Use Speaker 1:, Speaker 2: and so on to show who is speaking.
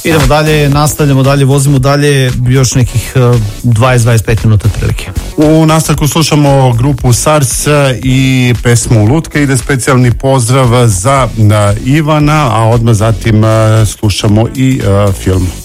Speaker 1: Idemo dalje, nastavljamo dalje, vozimo dalje još nekih 20-25 minuta prilike.
Speaker 2: U nastavku slušamo grupu SARS i pesmu Lutke. Ide specijalni pozdrav za Ivana, a odmah zatim slušamo i film.